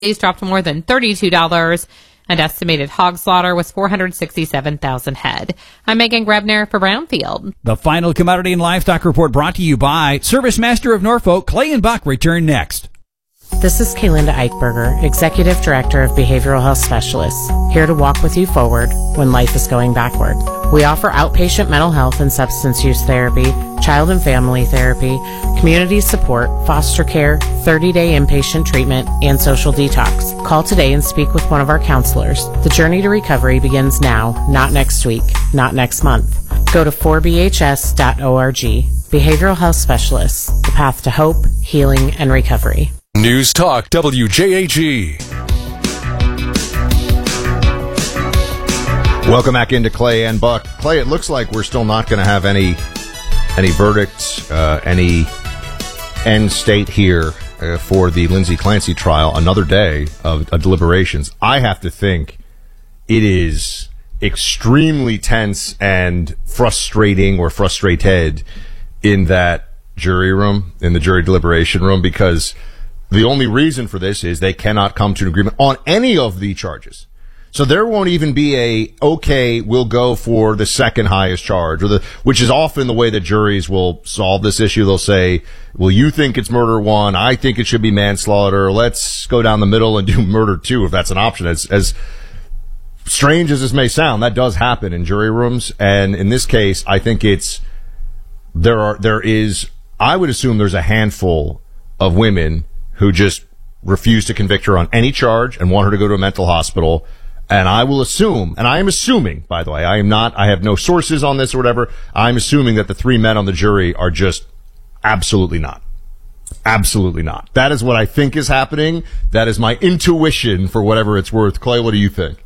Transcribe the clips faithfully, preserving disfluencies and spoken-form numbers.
dropped to more than thirty-two dollars, and estimated hog slaughter was four hundred sixty-seven thousand head. I'm Megan Grebner for Brownfield. The final commodity and livestock report brought to you by Service Master of Norfolk. Clay and Buck return next. This is Kaylinda Eichberger, Executive Director of Behavioral Health Specialists, here to walk with you forward when life is going backward. We offer outpatient mental health and substance use therapy, child and family therapy, community support, foster care, thirty-day inpatient treatment, and social detox. Call today and speak with one of our counselors. The journey to recovery begins now, not next week, not next month. Go to four b h s dot org. Behavioral Health Specialists, the path to hope, healing, and recovery. News Talk W J H E. Welcome back into Clay and Buck. Clay, it looks like we're still not going to have any any verdicts, uh, any end state here uh, for the Lindsay Clancy trial. Another day of, of deliberations. I have to think it is extremely tense and frustrating or frustrated in that jury room, in the jury deliberation room, because the only reason for this is they cannot come to an agreement on any of the charges. So there won't even be a, okay, we'll go for the second highest charge, or the, which is often the way that juries will solve this issue. They'll say, well, you think it's murder one, I think it should be manslaughter, let's go down the middle and do murder two, if that's an option. As, as strange as this may sound, that does happen in jury rooms. And in this case, I think it's, there are, there is, I would assume there's a handful of women who just refuse to convict her on any charge and want her to go to a mental hospital. And I will assume, and I am assuming, by the way, I am not, I have no sources on this or whatever, I'm assuming that the three men on the jury are just absolutely not. Absolutely not. That is what I think is happening. That is my intuition, for whatever it's worth. Clay, what do you think?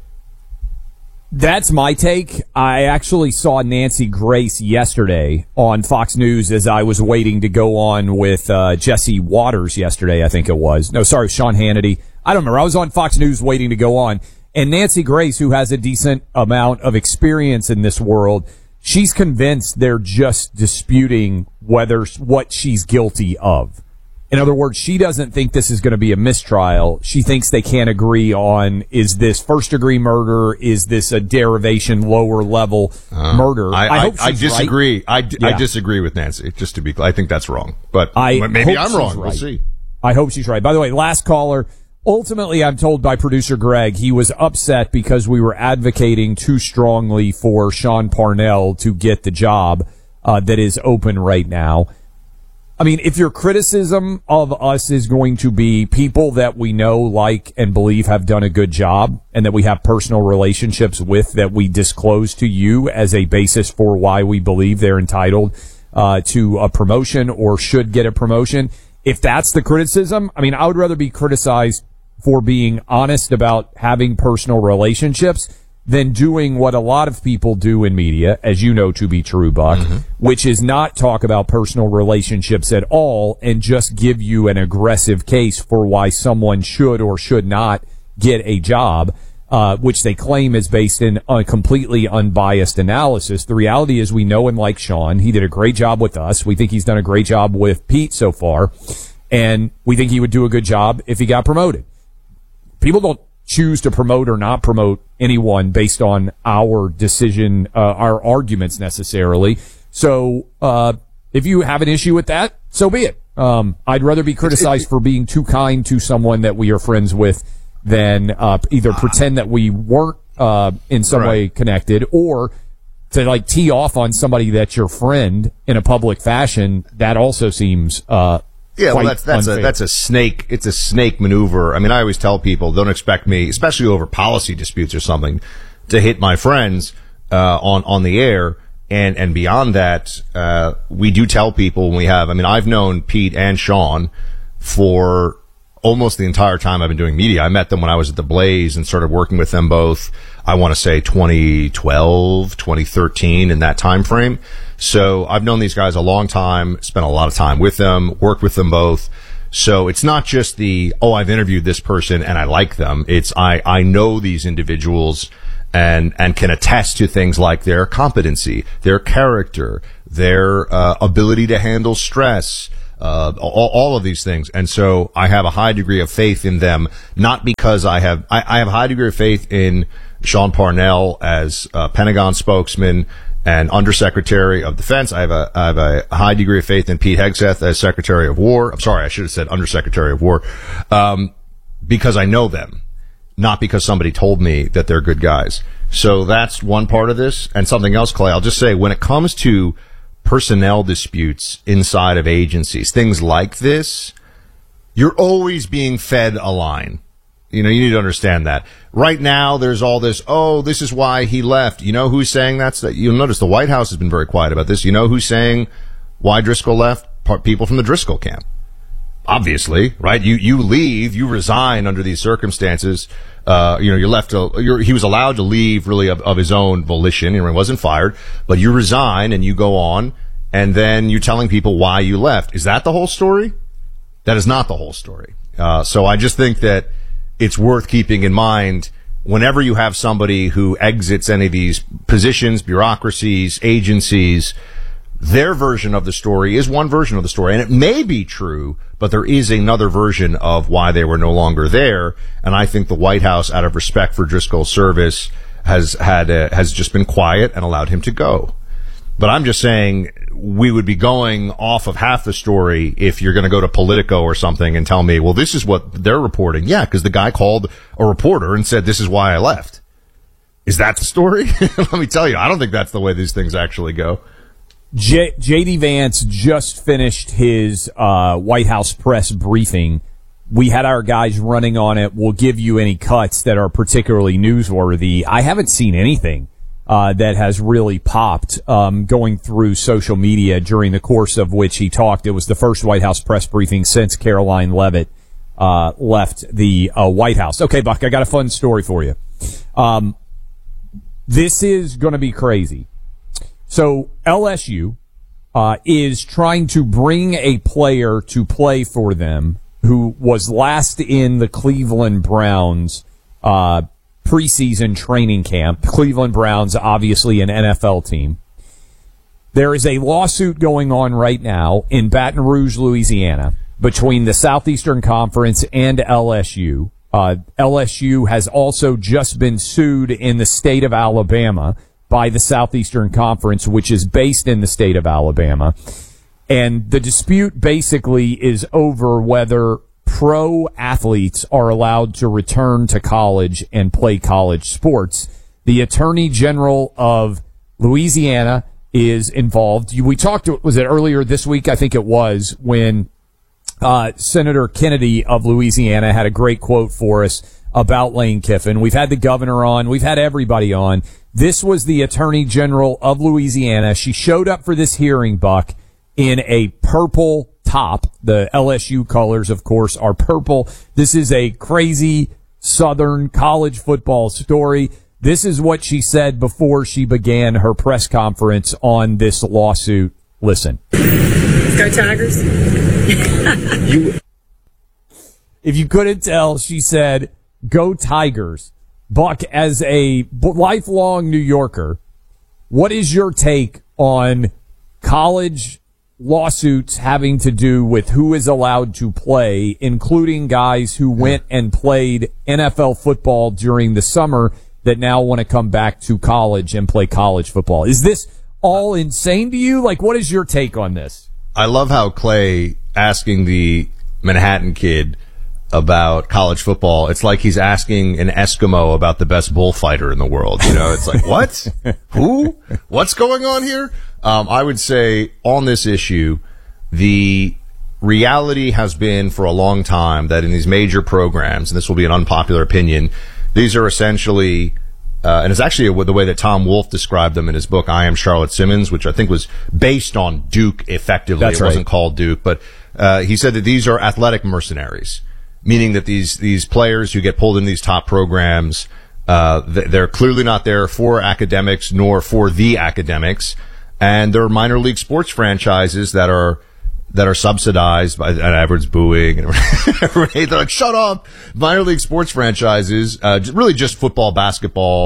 That's my take. I actually saw Nancy Grace yesterday on Fox News as I was waiting to go on with uh, Jesse Waters yesterday, I think it was. No, sorry, Sean Hannity. I don't remember. I was on Fox News waiting to go on. And Nancy Grace, who has a decent amount of experience in this world, she's convinced they're just disputing whether what she's guilty of. In other words, she doesn't think this is going to be a mistrial. She thinks they can't agree on, is this first-degree murder? Is this a derivation, lower-level uh, murder? I, I, I, hope I disagree. Right. I, d- yeah. I disagree with Nancy, just to be clear. I think that's wrong. But I maybe I'm wrong. Right. We'll see. I hope she's right. By the way, last caller, ultimately, I'm told by producer Greg, he was upset because we were advocating too strongly for Sean Parnell to get the job uh, that is open right now. I mean, if your criticism of us is going to be people that we know, like, and believe have done a good job and that we have personal relationships with that we disclose to you as a basis for why we believe they're entitled uh, to a promotion or should get a promotion, if that's the criticism, I mean, I would rather be criticized for being honest about having personal relationships than doing what a lot of people do in media, as you know to be true, Buck, mm-hmm. which is not talk about personal relationships at all and just give you an aggressive case for why someone should or should not get a job, uh, which they claim is based in a completely unbiased analysis. The reality is we know and like Sean. He did a great job with us. We think he's done a great job with Pete so far, and we think he would do a good job if he got promoted. People don't choose to promote or not promote anyone based on our decision, uh, our arguments necessarily. So, uh, if you have an issue with that, so be it. Um, I'd rather be criticized for being too kind to someone that we are friends with than, uh, either pretend that we weren't, uh, in some right. way connected, or to like tee off on somebody that's your friend in a public fashion. That also seems, uh, Yeah, well, that's that's unfair. a that's a snake. It's a snake maneuver. I mean, I always tell people, don't expect me, especially over policy disputes or something, to hit my friends uh, on on the air. And and beyond that, uh, we do tell people when we have. I mean, I've known Pete and Sean for almost the entire time I've been doing media. I met them when I was at the Blaze and started working with them both, I want to say twenty twelve, twenty thirteen, in that time frame. So I've known these guys a long time, spent a lot of time with them, worked with them both. So it's not just the, oh, I've interviewed this person and I like them. It's I, I know these individuals and, and can attest to things like their competency, their character, their uh, ability to handle stress, uh, all, all of these things. And so I have a high degree of faith in them, not because I have, I, I have a high degree of faith in Sean Parnell as uh, Pentagon spokesman and Undersecretary of Defense. I have a, I have a high degree of faith in Pete Hegseth as Secretary of War. I'm sorry, I should have said Undersecretary of War, um, because I know them, not because somebody told me that they're good guys. So that's one part of this. And something else, Clay, I'll just say, when it comes to personnel disputes inside of agencies, things like this, you're always being fed a line. You know, you need to understand that. Right now, there's all this, oh, this is why he left. You know who's saying that's that? You'll notice the White House has been very quiet about this. You know who's saying why Driscoll left? People from the Driscoll camp. Obviously, right? You, you leave, you resign under these circumstances. Uh, you know, you're left to, you're, he was allowed to leave really of, of his own volition. You know, he wasn't fired, but you resign and you go on, and then you're telling people why you left. Is that the whole story? That is not the whole story. Uh, so I just think that it's worth keeping in mind whenever you have somebody who exits any of these positions, bureaucracies, agencies, their version of the story is one version of the story. And it may be true, but there is another version of why they were no longer there. And I think the White House, out of respect for Driscoll's service, has had uh, has just been quiet and allowed him to go. But I'm just saying we would be going off of half the story if you're going to go to Politico or something and tell me, well, this is what they're reporting. Yeah, because the guy called a reporter and said, this is why I left. Is that the story? Let me tell you, I don't think that's the way these things actually go. J- J.D. Vance just finished his uh, White House press briefing. We had our guys running on it. We'll give you any cuts that are particularly newsworthy. I haven't seen anything uh, that has really popped um, going through social media during the course of which he talked. It was the first White House press briefing since Caroline Leavitt uh, left the uh, White House. Okay, Buck, I got a fun story for you. Um, this is going to be crazy. So L S U uh, is trying to bring a player to play for them who was last in the Cleveland Browns uh, preseason training camp. Cleveland Browns, obviously an N F L team. There is a lawsuit going on right now in Baton Rouge, Louisiana, between the Southeastern Conference and L S U. Uh, L S U has also just been sued in the state of Alabama by the Southeastern Conference, which is based in the state of Alabama. And the dispute basically is over whether pro athletes are allowed to return to college and play college sports. The Attorney General of Louisiana is involved. We talked, was it earlier this week? I think it was, when uh, Senator Kennedy of Louisiana had a great quote for us about Lane Kiffin. We've had the governor on. We've had everybody on. This was the Attorney General of Louisiana. She showed up for this hearing, Buck, in a purple top. The L S U colors, of course, are purple. This is a crazy Southern college football story. This is what she said before she began her press conference on this lawsuit. Listen. Go Tigers. you, if you couldn't tell, she said, go Tigers. Buck, as a lifelong New Yorker, what is your take on college lawsuits having to do with who is allowed to play, including guys who went and played N F L football during the summer that now want to come back to college and play college football? Is this all insane to you? Like, what is your take on this? I love how Clay asking the Manhattan kid about college football, it's like he's asking an Eskimo about the best bullfighter in the world. You know, it's like, what? Who? What's going on here? Um, I would say on this issue, the reality has been for a long time that in these major programs, and this will be an unpopular opinion, these are essentially, uh, and it's actually a, the way that Tom Wolfe described them in his book, I Am Charlotte Simmons, which I think was based on Duke effectively. That's it right. wasn't called Duke, but uh, he said that these are athletic mercenaries. Meaning that these these players who get pulled in these top programs, uh, they're clearly not there for academics nor for the academics, and there are minor league sports franchises that are that are subsidized by, and everyone's booing, and they're like, "Shut up!" Minor league sports franchises, uh, really just football, basketball,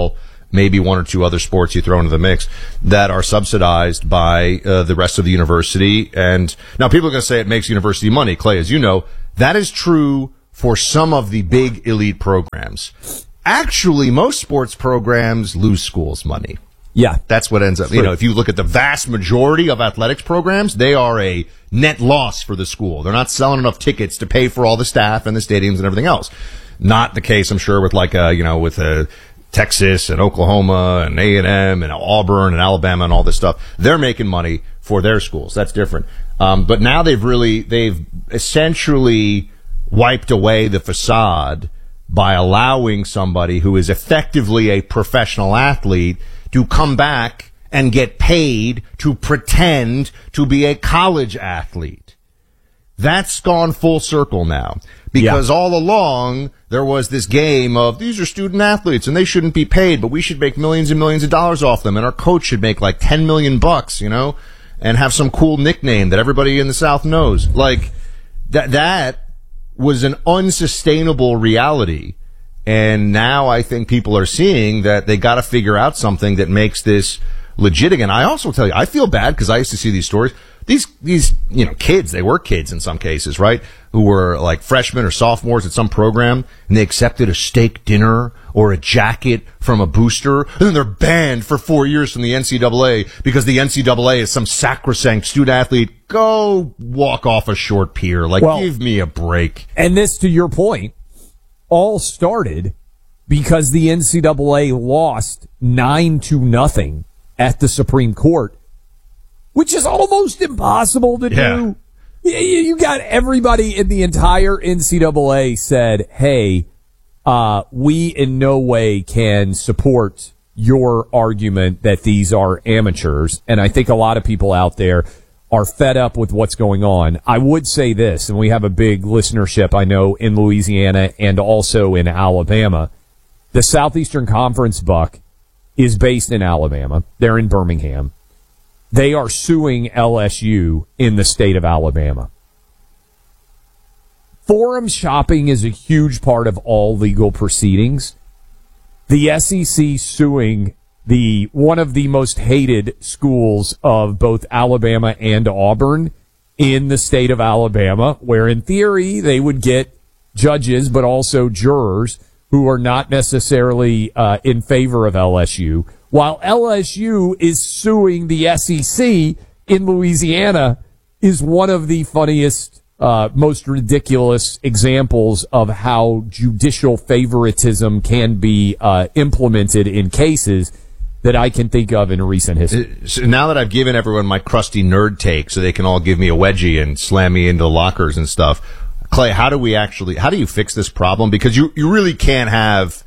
maybe one or two other sports you throw into the mix that are subsidized by uh, the rest of the university. And now people are going to say it makes university money. Clay, as you know, that is true for some of the big elite programs. Actually, most sports programs lose schools money. Yeah. That's what ends up, you know, if you look at the vast majority of athletics programs, they are a net loss for the school. They're not selling enough tickets to pay for all the staff and the stadiums and everything else. Not the case, I'm sure, with like, uh, you know, with uh, Texas and Oklahoma and A and M and Auburn and Alabama and all this stuff. They're making money for their schools. That's different. Um, but now they've really, they've essentially wiped away the facade by allowing somebody who is effectively a professional athlete to come back and get paid to pretend to be a college athlete. That's gone full circle now. Because yeah. all along, there was this game of, these are student athletes and they shouldn't be paid, but we should make millions and millions of dollars off them, and our coach should make like ten million bucks, you know, and have some cool nickname that everybody in the South knows. Like, that, that was an unsustainable reality. And now I think people are seeing that they got to figure out something that makes this legit again. I also tell you, I feel bad because I used to see these stories. These, these, you know, kids, they were kids in some cases, right? Who were like freshmen or sophomores at some program, and they accepted a steak dinner or a jacket from a booster, and then they're banned for four years from the N C double A because the N C double A is some sacrosanct student athlete. Go walk off a short pier. Like, well, give me a break. And this, to your point, all started because the N C double A lost nine to nothing at the Supreme Court, which is almost impossible to yeah. do. You got everybody in the entire N C double A said, hey, uh, we in no way can support your argument that these are amateurs. And I think a lot of people out there are fed up with what's going on. I would say this, and we have a big listenership, I know, in Louisiana and also in Alabama. The Southeastern Conference, Buck, is based in Alabama. They're in Birmingham. They are suing L S U in the state of Alabama. Forum shopping is a huge part of all legal proceedings. The S E C suing the one of the most hated schools of both Alabama and Auburn in the state of Alabama, where in theory they would get judges but also jurors who are not necessarily uh, in favor of L S U, while L S U is suing the S E C in Louisiana, is one of the funniest, uh, most ridiculous examples of how judicial favoritism can be uh, implemented in cases that I can think of in recent history. So now that I've given everyone my crusty nerd take so they can all give me a wedgie and slam me into lockers and stuff, Clay, how do we actually, how do you fix this problem? Because you, you really can't have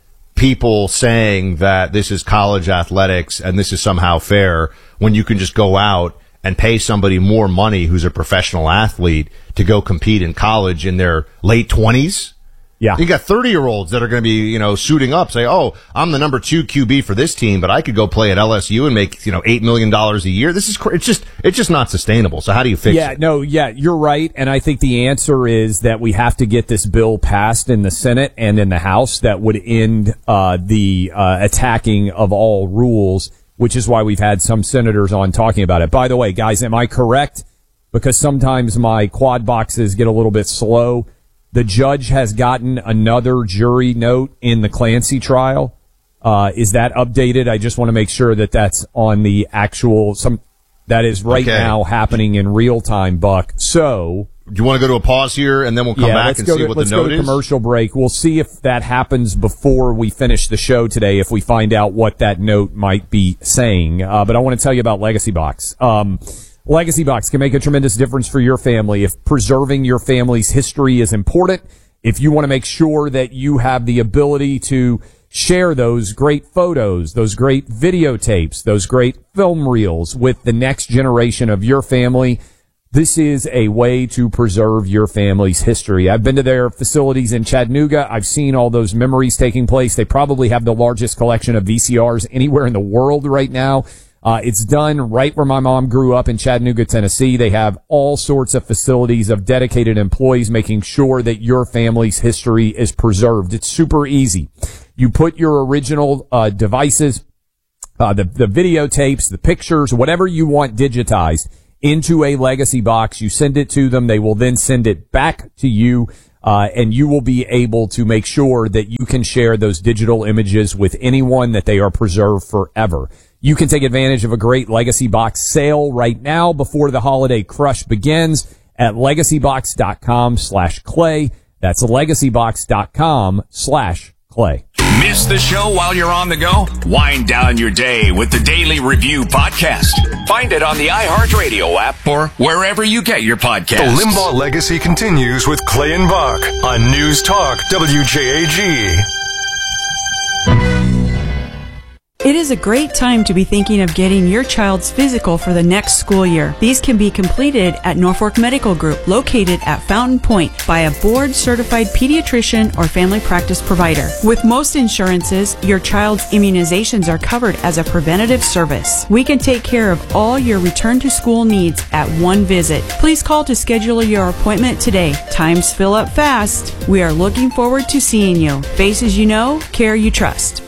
people saying that this is college athletics and this is somehow fair when you can just go out and pay somebody more money who's a professional athlete to go compete in college in their late twenties. Yeah. You got thirty-year-olds that are going to be, you know, suiting up, say, oh, I'm the number two Q B for this team, but I could go play at L S U and make, you know, eight million dollars a year. This is, cr- it's just, it's just not sustainable. So how do you fix yeah, it? Yeah, no, yeah, you're right. And I think the answer is that we have to get this bill passed in the Senate and in the House that would end, uh, the, uh, attacking of all rules, which is why we've had some senators on talking about it. By the way, guys, am I correct? Because sometimes my quad boxes get a little bit slow. The judge has gotten another jury note in the Clancy trial. Uh, is that updated? I just want to make sure that that's on the actual, some, that is right okay. now happening in real time, Buck. So. Do you want to go to a pause here and then we'll come yeah, back and see to, what let's the note go to is? Commercial break. We'll see if that happens before we finish the show today, if we find out what that note might be saying. Uh, but I want to tell you about Legacy Box. Um, Legacy Box can make a tremendous difference for your family. If preserving your family's history is important, if you want to make sure that you have the ability to share those great photos, those great videotapes, those great film reels with the next generation of your family, this is a way to preserve your family's history. I've been to their facilities in Chattanooga. I've seen all those memories taking place. They probably have the largest collection of V C Rs anywhere in the world right now. Uh, it's done right where my mom grew up in Chattanooga, Tennessee. They have all sorts of facilities of dedicated employees making sure that your family's history is preserved. It's super easy. You put your original uh, devices, uh, the, the videotapes, the pictures, whatever you want digitized into a legacy box. You send it to them. They will then send it back to you. Uh, and you will be able to make sure that you can share those digital images with anyone, that they are preserved forever. You can take advantage of a great Legacy Box sale right now before the holiday crush begins at legacybox.com slash clay. That's legacybox.com slash clay. Miss the show while you're on the go? Wind down your day with the Daily Review podcast. Find it on the iHeartRadio app or wherever you get your podcasts. The Limbaugh legacy continues with Clay and Buck on News Talk W J A G. It is a great time to be thinking of getting your child's physical for the next school year. These can be completed at Norfolk Medical Group, located at Fountain Point, by a board-certified pediatrician or family practice provider. With most insurances, your child's immunizations are covered as a preventative service. We can take care of all your return-to-school needs at one visit. Please call to schedule your appointment today. Times fill up fast. We are looking forward to seeing you. Faces you know, care you trust.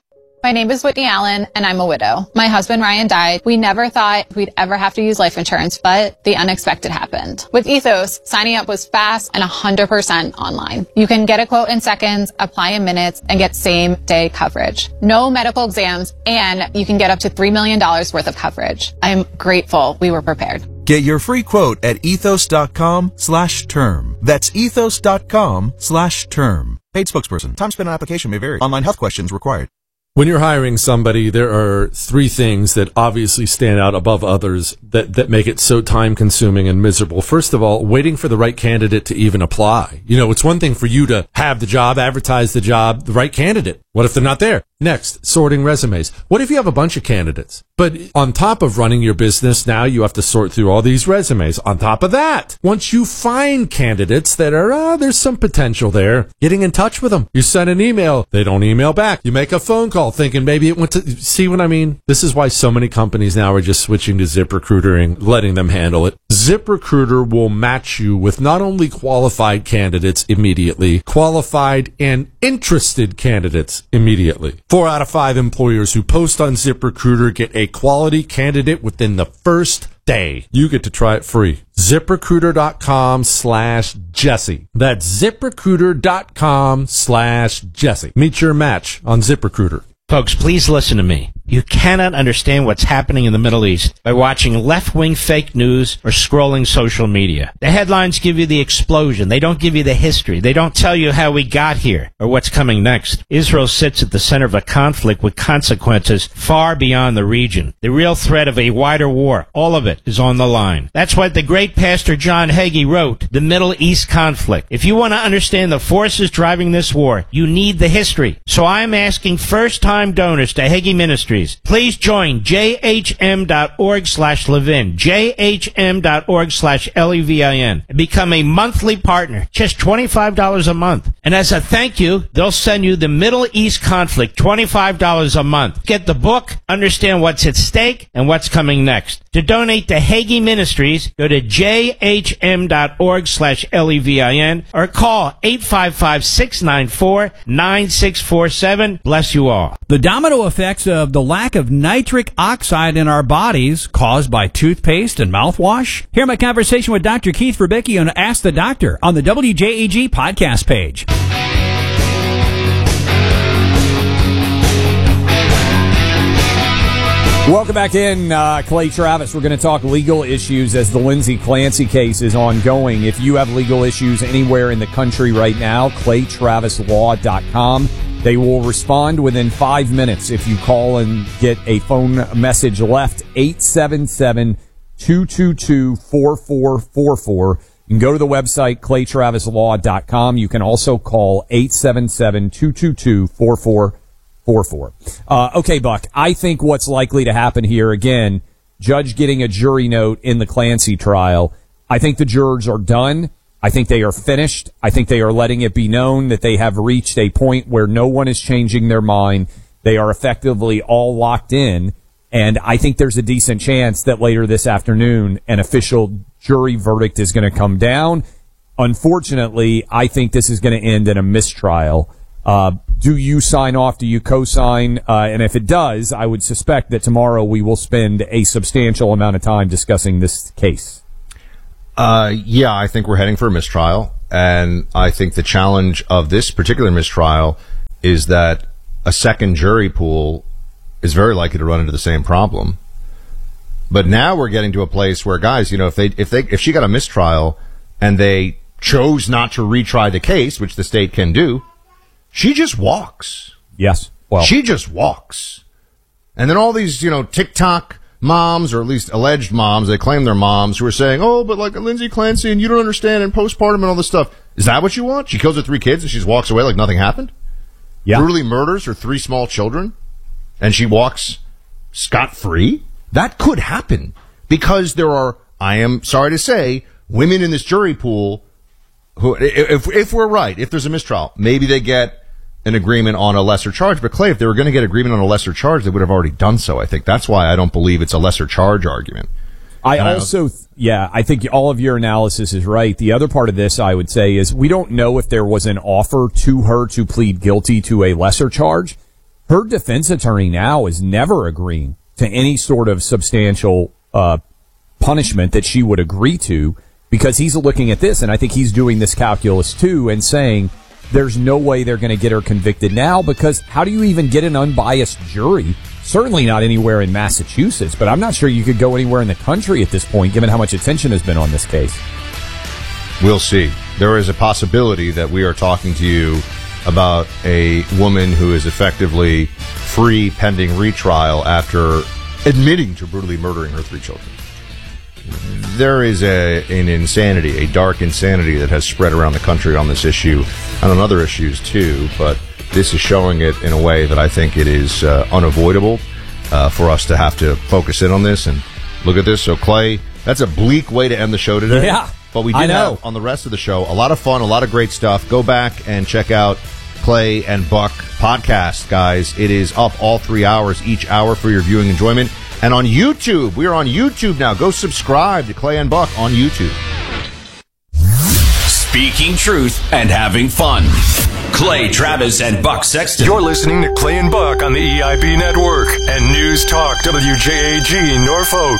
My name is Whitney Allen, and I'm a widow. My husband, Ryan, died. We never thought we'd ever have to use life insurance, but the unexpected happened. With Ethos, signing up was fast and one hundred percent online. You can get a quote in seconds, apply in minutes, and get same-day coverage. No medical exams, and you can get up to three million dollars worth of coverage. I'm grateful we were prepared. Get your free quote at ethos.com slash term. That's ethos.com slash term. Paid spokesperson. Time spent on application may vary. Online health questions required. When you're hiring somebody, there are three things that obviously stand out above others that, that make it so time-consuming and miserable. First of all, waiting for the right candidate to even apply. You know, it's one thing for you to have the job, advertise the job, the right candidate. What if they're not there? Next, sorting resumes. What if you have a bunch of candidates? But on top of running your business, now you have to sort through all these resumes. On top of that, once you find candidates that are, uh, there's some potential there, getting in touch with them. You send an email. They don't email back. You make a phone call thinking maybe it went to, see what I mean? This is why so many companies now are just switching to ZipRecruiter and letting them handle it. ZipRecruiter will match you with not only qualified candidates immediately, qualified and interested candidates immediately. Four out of five employers who post on ZipRecruiter get a quality candidate within the first day. You get to try it free. ZipRecruiter.com slash Jesse. That's ZipRecruiter.com slash Jesse. Meet your match on ZipRecruiter. Folks, please listen to me. You cannot understand what's happening in the Middle East by watching left-wing fake news or scrolling social media. The headlines give you the explosion. They don't give you the history. They don't tell you how we got here or what's coming next. Israel sits at the center of a conflict with consequences far beyond the region. The real threat of a wider war, all of it, is on the line. That's what the great Pastor John Hagee wrote, The Middle East Conflict. If you want to understand the forces driving this war, you need the history. So I'm asking first-time donors to Hagee Ministries, please join jhm.org slash Levin, jhm.org slash L-E-V-I-N, and become a monthly partner, just twenty-five dollars a month. And as a thank you, they'll send you The Middle East Conflict, twenty-five dollars a month. Get the book, understand what's at stake, and what's coming next. To donate to Hagee Ministries, go to jhm.org slash L-E-V-I-N or call eight five five, six nine four, nine six four seven. Bless you all. The domino effects of the lack of nitric oxide in our bodies caused by toothpaste and mouthwash? Hear my conversation with Doctor Keith Verbicki on Ask the Doctor on the W J A G podcast page. Welcome back in, uh, Clay Travis. We're going to talk legal issues as the Lindsay Clancy case is ongoing. If you have legal issues anywhere in the country right now, clay travis law dot com. They will respond within five minutes if you call and get a phone message left, eight seven seven, two two two, four four four four. You can go to the website, clay travis law dot com. You can also call eight seven seven, two two two, four four four four. Uh, okay, Buck, I think what's likely to happen here, again, judge getting a jury note in the Clancy trial. I think the jurors are done. I think they are finished. I think they are letting it be known that they have reached a point where no one is changing their mind. They are effectively all locked in. And I think there's a decent chance that later this afternoon, an official jury verdict is going to come down. Unfortunately, I think this is going to end in a mistrial. Uh, do you sign off? Do you co-sign? Uh, and if it does, I would suspect that tomorrow we will spend a substantial amount of time discussing this case. Uh, yeah, I think we're heading for a mistrial. And I think the challenge of this particular mistrial is that a second jury pool is very likely to run into the same problem. But now we're getting to a place where, guys, you know, if they, if they, if she got a mistrial and they chose not to retry the case, which the state can do, she just walks. Yes. Well, she just walks. And then all these, you know, TikTok moms, or at least alleged moms, they claim they're moms, who are saying, oh, but like Lindsay Clancy, and you don't understand, and postpartum and all this stuff. Is that what you want? She kills her three kids and she just walks away like nothing happened? Yeah. Brutally murders her three small children and she walks scot-free? That could happen because there are, I am sorry to say, women in this jury pool who, if, if we're right, if there's a mistrial, maybe they get an agreement on a lesser charge. But Clay, if they were going to get agreement on a lesser charge, they would have already done so. I think that's why I don't believe it's a lesser charge argument. I and also, I yeah, I think all of your analysis is right. The other part of this, I would say, is we don't know if there was an offer to her to plead guilty to a lesser charge. Her defense attorney now is never agreeing to any sort of substantial uh, punishment that she would agree to, because he's looking at this, and I think he's doing this calculus too, and saying there's no way they're going to get her convicted now, because how do you even get an unbiased jury? Certainly not anywhere in Massachusetts, but I'm not sure you could go anywhere in the country at this point, given how much attention has been on this case. We'll see. There is a possibility that we are talking to you about a woman who is effectively free pending retrial after admitting to brutally murdering her three children. There is a, an insanity, a dark insanity that has spread around the country on this issue and on other issues too, but this is showing it in a way that I think it is uh, unavoidable uh, for us to have to focus in on this and look at this. So, Clay, that's a bleak way to end the show today. Yeah, but we I did know. have on the rest of the show a lot of fun, a lot of great stuff. Go back and check out Clay and Buck podcast, guys. It is up all three hours, each hour for your viewing enjoyment. And on YouTube, we are on YouTube now. Go subscribe to Clay and Buck on YouTube. Speaking truth and having fun. Clay Travis and Buck Sexton. You're listening to Clay and Buck on the E I B Network and News Talk W J A G Norfolk.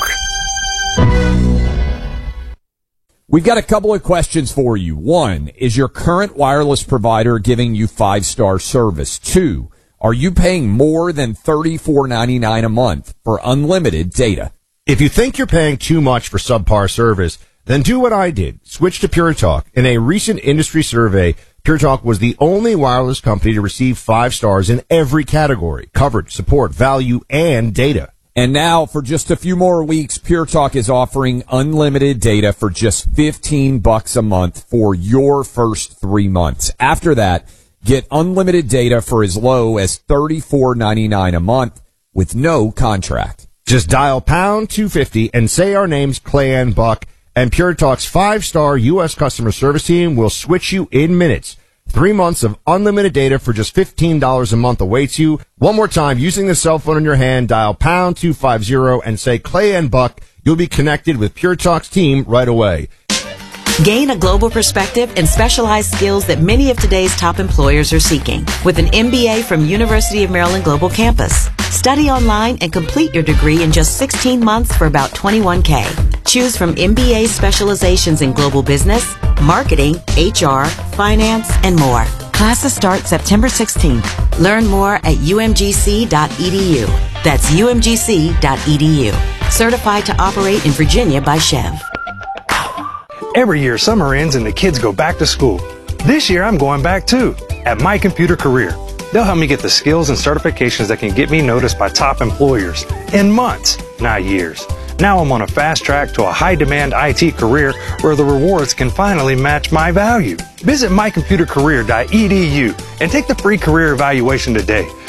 We've got a couple of questions for you. One, is your current wireless provider giving you five-star service? Two, are you paying more than thirty-four ninety-nine a month for unlimited data? If you think you're paying too much for subpar service, then do what I did. Switch to Pure Talk. In a recent industry survey, Pure Talk was the only wireless company to receive five stars in every category: coverage, support, value, and data. And now, for just a few more weeks, Pure Talk is offering unlimited data for just fifteen bucks a month for your first three months. After that, get unlimited data for as low as thirty-four ninety-nine a month with no contract. Just dial pound two fifty and say our names, Clay and Buck, and Pure Talk's five-star U S customer service team will switch you in minutes. Three months of unlimited data for just fifteen dollars a month awaits you. One more time, using the cell phone in your hand, dial pound two fifty and say Clay and Buck. You'll be connected with Pure Talk's team right away. Gain a global perspective and specialized skills that many of today's top employers are seeking with an M B A from University of Maryland Global Campus. Study online and complete your degree in just sixteen months for about twenty-one K. Choose from M B A specializations in global business, marketing, H R, finance, and more. Classes start September sixteenth. Learn more at U M G C dot E D U. That's U M G C dot E D U. Certified to operate in Virginia by Chev. Every year, summer ends and the kids go back to school. This year, I'm going back too, at My Computer Career. They'll help me get the skills and certifications that can get me noticed by top employers in months, not years. Now I'm on a fast track to a high-demand I T career where the rewards can finally match my value. Visit my computer career dot E D U and take the free career evaluation today.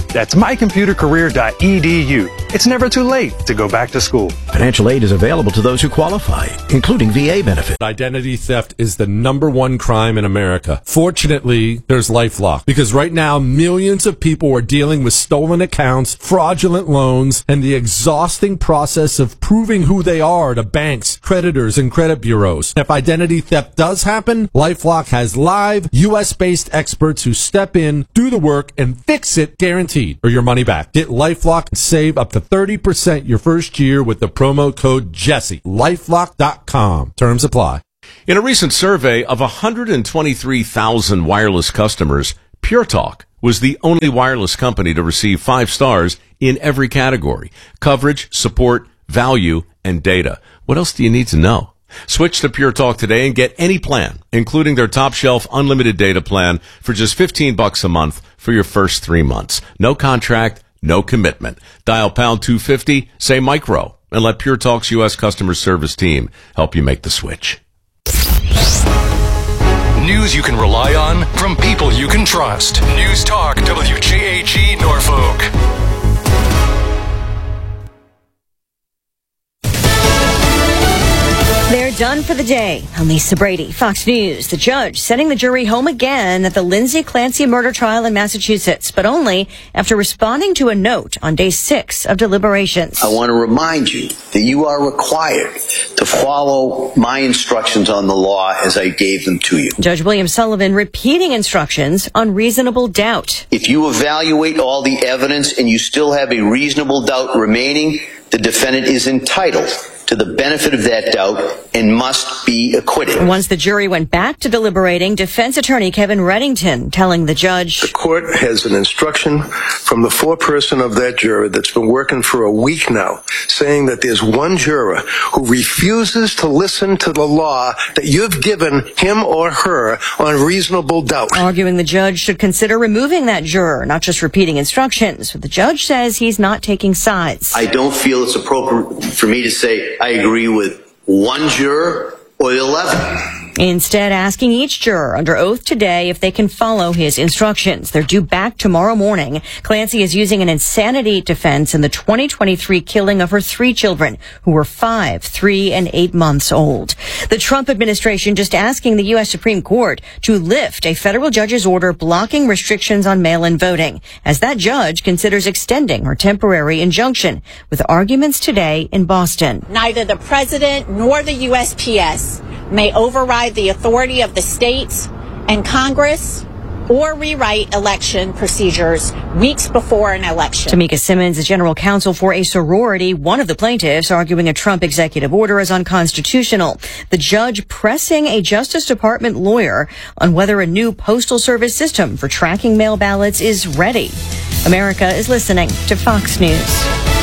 That's my computer career dot e d u. It's never too late to go back to school. Financial aid is available to those who qualify, including V A benefits. Identity theft is the number one crime in America. Fortunately, there's LifeLock, because right now millions of people are dealing with stolen accounts, fraudulent loans, and the exhausting process of proving who they are to banks, creditors, and credit bureaus. If identity theft does happen, LifeLock has live U S-based experts who step in, do the work, and fix it guaranteed, or your money back. Get LifeLock and save up to thirty percent your first year with the promo code Jesse. LifeLock dot com. Terms apply. In a recent survey of one hundred twenty-three thousand wireless customers, Pure Talk was the only wireless company to receive five stars in every category: coverage, support, value, and data. What else do you need to know? Switch to Pure Talk today and get any plan, including their top shelf unlimited data plan, for just fifteen bucks a month for your first three months. No contract, no commitment. Dial pound two fifty, say micro, and let Pure Talk's U S customer service team help you make the switch. News you can rely on from people you can trust. News Talk W J A G Norfolk. They're done for the day. I'm Lisa Brady, Fox News. The judge sending the jury home again at the Lindsay Clancy murder trial in Massachusetts, but only after responding to a note on day six of deliberations. I want to remind you that you are required to follow my instructions on the law as I gave them to you. Judge William Sullivan repeating instructions on reasonable doubt. If you evaluate all the evidence and you still have a reasonable doubt remaining, the defendant is entitled to the benefit of that doubt and must be acquitted. Once the jury went back to deliberating, defense attorney Kevin Reddington telling the judge, the court has an instruction from the foreperson of that juror that's been working for a week now, saying that there's one juror who refuses to listen to the law that you've given him or her on reasonable doubt. Arguing the judge should consider removing that juror, not just repeating instructions. But the judge says he's not taking sides. I don't feel it's appropriate for me to say I agree with one juror or eleven. Instead, asking each juror under oath today if they can follow his instructions. They're due back tomorrow morning. Clancy is using an insanity defense in the twenty twenty-three killing of her three children, who were five, three, and eight months old. The Trump administration just asking the U S Supreme Court to lift a federal judge's order blocking restrictions on mail-in voting, as that judge considers extending her temporary injunction, with arguments today in Boston. Neither the president nor the U S P S may override the authority of the states and Congress or rewrite election procedures weeks before an election. Tamika Simmons is general counsel for a sorority, one of the plaintiffs, arguing a Trump executive order is unconstitutional. The judge pressing a Justice Department lawyer on whether a new postal service system for tracking mail ballots is ready. America is listening to Fox News.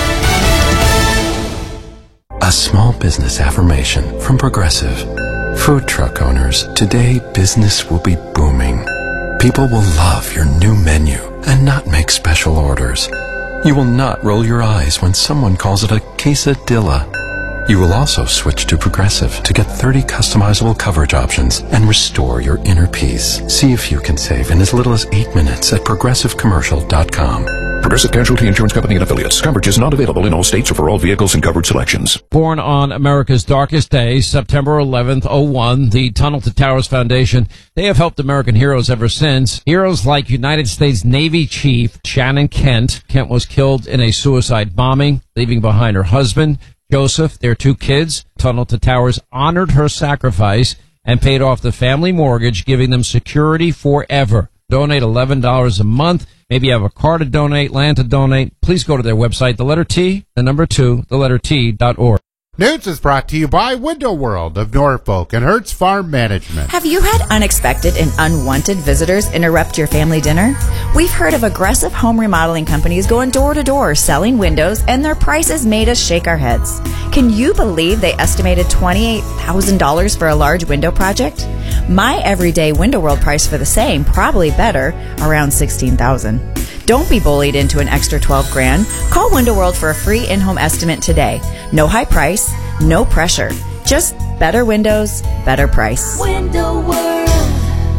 A small business affirmation from Progressive. Food truck owners, today business will be booming. People will love your new menu and not make special orders. You will not roll your eyes when someone calls it a quesadilla. You will also switch to Progressive to get thirty customizable coverage options and restore your inner peace. See if you can save in as little as eight minutes at progressive commercial dot com. Progressive Casualty Insurance Company and Affiliates. Coverage is not available in all states or for all vehicles and covered selections. Born on America's darkest day, September eleventh, oh one, the Tunnel to Towers Foundation, they have helped American heroes ever since. Heroes like United States Navy Chief Shannon Kent. Kent was killed in a suicide bombing, leaving behind her husband, Joseph, their two kids. Tunnel to Towers honored her sacrifice and paid off the family mortgage, giving them security forever. Donate eleven dollars a month. Maybe you have a car to donate, land to donate. Please go to their website, the letter T, the number two, the letter T dot org. News is brought to you by Window World of Norfolk and Hertz Farm Management. Have you had unexpected and unwanted visitors interrupt your family dinner? We've heard of aggressive home remodeling companies going door to door selling windows, and their prices made us shake our heads. Can you believe they estimated twenty-eight thousand dollars for a large window project? My everyday Window World price for the same, probably better, around sixteen thousand dollars. Don't be bullied into an extra twelve grand. Call Window World for a free in-home estimate today. No high price, no pressure. Just better windows, better price. Window World.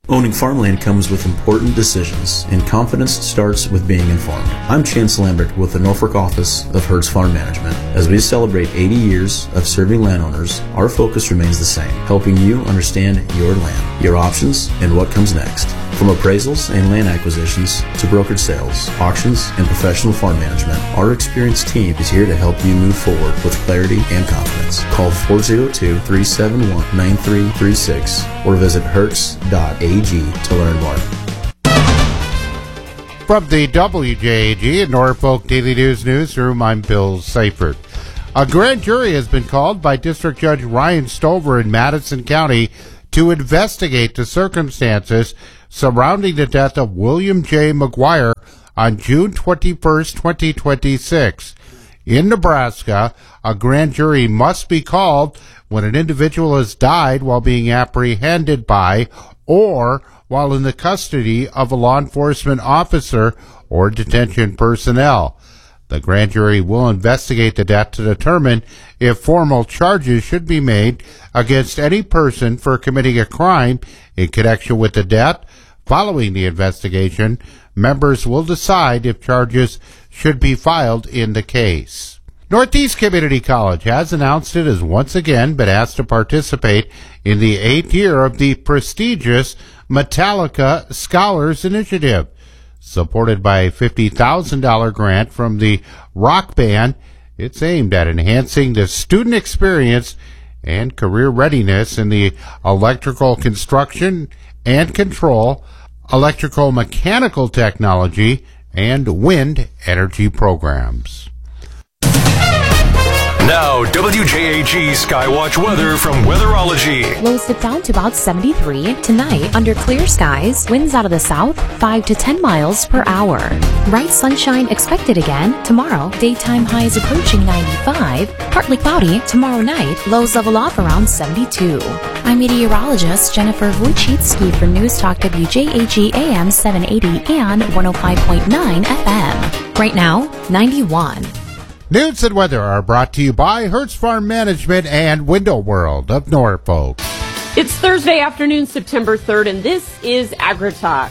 Owning farmland comes with important decisions, and confidence starts with being informed. I'm Chance Lambert with the Norfolk office of Hertz Farm Management. As we celebrate eighty years of serving landowners, our focus remains the same, helping you understand your land, your options, and what comes next. From appraisals and land acquisitions to brokered sales, auctions, and professional farm management, our experienced team is here to help you move forward with clarity and confidence. Call four oh two, three seven one, nine three three six or visit hertz dot a g to learn more. From the W J A G and Norfolk Daily News Newsroom, I'm Bill Seifert. A grand jury has been called by District Judge Ryan Stover in Madison County to investigate the circumstances surrounding the death of William J. McGuire on June twenty-first, twenty twenty-six. In Nebraska, a grand jury must be called when an individual has died while being apprehended by or while in the custody of a law enforcement officer or detention personnel. The grand jury will investigate the death to determine if formal charges should be made against any person for committing a crime in connection with the death. Following the investigation, members will decide if charges should be filed in the case. Northeast Community College has announced it has once again been asked to participate in the eighth year of the prestigious Metallica Scholars Initiative. Supported by a fifty thousand dollars grant from the rock band, it's aimed at enhancing the student experience and career readiness in the electrical construction and control, electrical mechanical technology, and wind energy programs. Now, W J A G Skywatch weather from Weatherology. Lows dip down to about seventy-three. Tonight, under clear skies, winds out of the south, five to ten miles per hour. Bright sunshine expected again. Tomorrow, daytime highs approaching ninety-five. Partly cloudy. Tomorrow night, lows level off around seventy-two. I'm meteorologist Jennifer Wojcicki for News Talk W J A G A M seven eighty and one oh five point nine F M. Right now, ninety-one. News and weather are brought to you by Hertz Farm Management and Window World of Norfolk. It's Thursday afternoon, September third, and this is AgriTalk.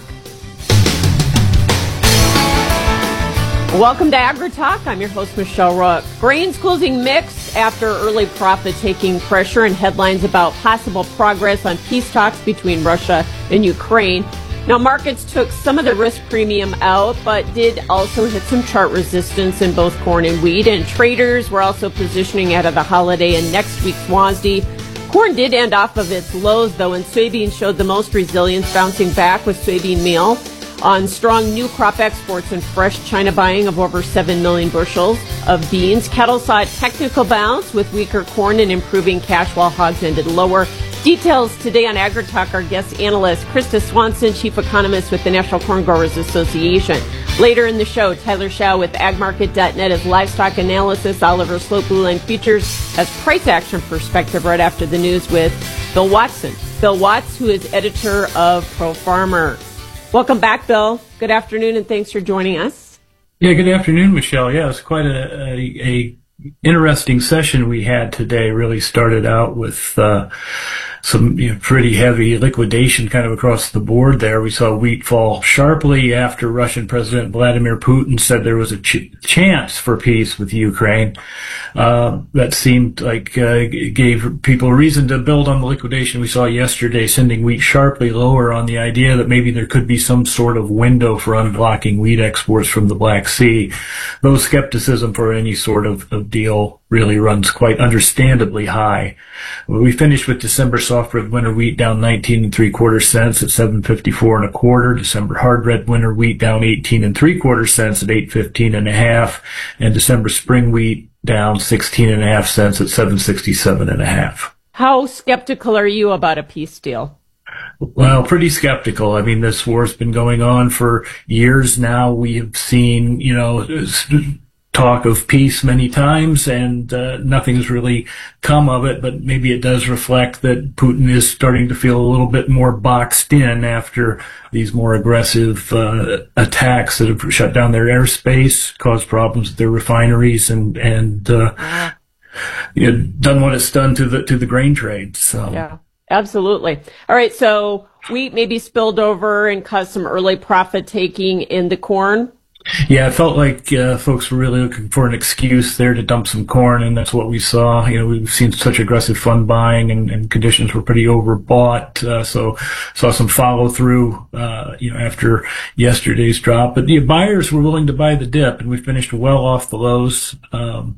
Welcome to AgriTalk. I'm your host, Michelle Rook. Grains closing mixed after early profit-taking pressure and headlines about possible progress on peace talks between Russia and Ukraine. Now, markets took some of the risk premium out, but did also hit some chart resistance in both corn and wheat. And traders were also positioning ahead of the holiday and next week's W A S D. Corn did end off of its lows, though, and soybean showed the most resilience, bouncing back with soybean meal on strong new crop exports and fresh China buying of over seven million bushels of beans. Cattle saw a technical bounce with weaker corn and improving cash, while hogs ended lower. Details today on AgriTalk. Our guest analyst, Krista Swanson, chief economist with the National Corn Growers Association. Later in the show, Tyler Shaw with ag market dot net has livestock analysis. Oliver Slope, Blue Line Futures, has price action perspective right after the news with Bill Watson. Bill Watts, who is editor of Pro Farmer. Welcome back, Bill. Good afternoon, and thanks for joining us. Yeah, good afternoon, Michelle. Yeah, it's quite a, a, a interesting session we had today. Really started out with uh, some you know, pretty heavy liquidation kind of across the board there. We saw wheat fall sharply after Russian President Vladimir Putin said there was a ch- chance for peace with Ukraine. Uh, that seemed like uh, gave people a reason to build on the liquidation we saw yesterday, sending wheat sharply lower on the idea that maybe there could be some sort of window for unblocking wheat exports from the Black Sea. Though skepticism for any sort of, of deal really runs quite understandably high. We finished with December soft red winter wheat down nineteen and three quarter cents at seven fifty-four and a quarter. December hard red winter wheat down eighteen and three quarter cents at eight fifteen and a half. And December spring wheat down sixteen and a half cents at seven sixty-seven and a half. How skeptical are you about a peace deal? Well, pretty skeptical. I mean, this war's been going on for years now. We have seen, you know, talk of peace many times, and uh, nothing's really come of it, but maybe it does reflect that Putin is starting to feel a little bit more boxed in after these more aggressive uh, attacks that have shut down their airspace, caused problems with their refineries, and and uh, you know, done what it's done to the to the grain trade. So yeah. absolutely. All right, so wheat maybe spilled over and caused some early profit taking in the corn. Yeah, it felt like uh, folks were really looking for an excuse there to dump some corn, and that's what we saw. You know, we've seen such aggressive fund buying, and, and conditions were pretty overbought. Uh, so saw some follow through, uh, you know, after yesterday's drop. But the buyers were willing to buy the dip, and we finished well off the lows. Um,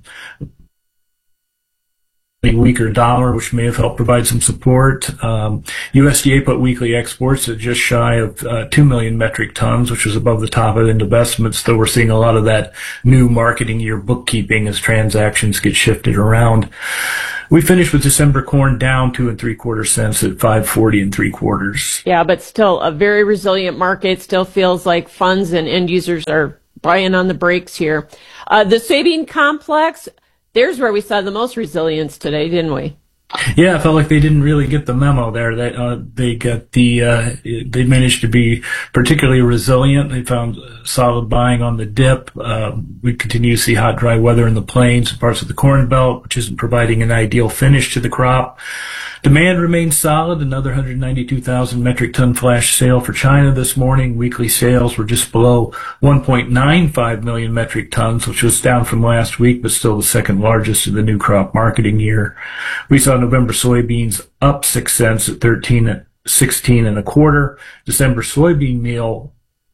A weaker dollar, which may have helped provide some support. Um, U S D A put weekly exports at just shy of uh, two million metric tons, which was above the top of investments, though we're seeing a lot of that new marketing year bookkeeping as transactions get shifted around. We finished with December corn down two and three quarter cents at five forty and three quarters. Yeah, but still a very resilient market. Still feels like funds and end users are buying on the brakes here. Uh, the soybean complex, there's where we saw the most resilience today, didn't we? Yeah, I felt like they didn't really get the memo there. They uh, they got the uh, they managed to be particularly resilient. They found solid buying on the dip. Uh, we continue to see hot, dry weather in the plains and parts of the Corn Belt, which isn't providing an ideal finish to the crop. Demand remains solid. Another one hundred ninety-two thousand metric ton flash sale for China this morning. Weekly sales were just below one point nine five million metric tons, which was down from last week, but still the second largest of the new crop marketing year. We saw November soybeans up six cents at thirteen sixteen and a quarter. December soybean meal,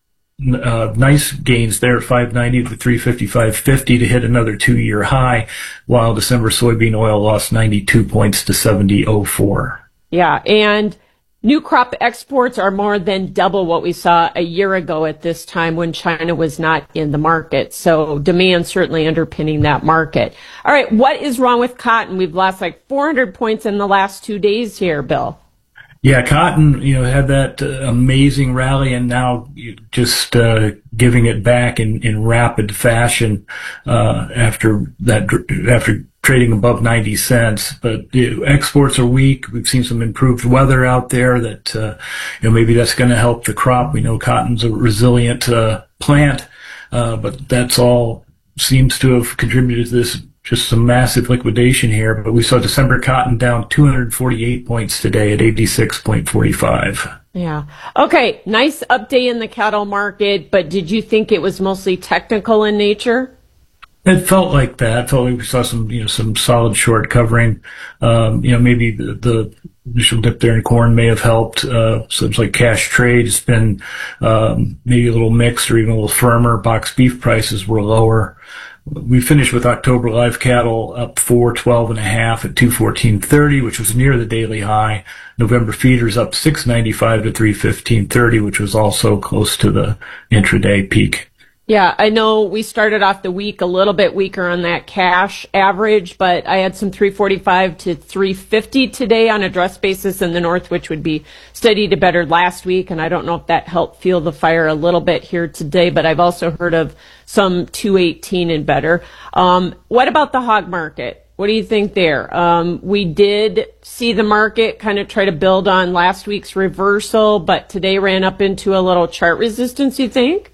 Uh, nice gains there at five ninety to three fifty-five fifty to hit another two-year high, while December soybean oil lost ninety-two points to seventy oh four. Yeah, and new crop exports are more than double what we saw a year ago at this time when China was not in the market. So demand certainly underpinning that market. All right, what is wrong with cotton? We've lost like four hundred points in the last two days here, Bill. Yeah, cotton, you know, had that uh, amazing rally, and now just uh, giving it back in, in rapid fashion uh, after that, after trading above ninety cents. But you know, exports are weak. We've seen some improved weather out there that, uh, you know, maybe that's going to help the crop. We know cotton's a resilient uh, plant, uh, but that's all seems to have contributed to this. Just some massive liquidation here, but we saw December cotton down two hundred forty-eight points today at eighty-six forty-five. Yeah. Okay. Nice update in the cattle market, but did you think it was mostly technical in nature? It felt like that. It felt like we saw some, you know, some solid short covering. Um, you know, maybe the, the initial dip there in corn may have helped. Uh, so it's like cash trade has been, um, maybe a little mixed or even a little firmer. Box beef prices were lower. We finished with October live cattle up four twelve and a half at two fourteen thirty, which was near the daily high. November feeders up six ninety-five to three fifteen thirty, which was also close to the intraday peak. Yeah, I know we started off the week a little bit weaker on that cash average, but I had some three forty-five to three fifty today on a dress basis in the north, which would be steady to better last week. And I don't know if that helped fuel the fire a little bit here today, but I've also heard of some two eighteen and better. Um, what about the hog market? What do you think there? Um, we did see the market kind of try to build on last week's reversal, but today ran up into a little chart resistance, you think?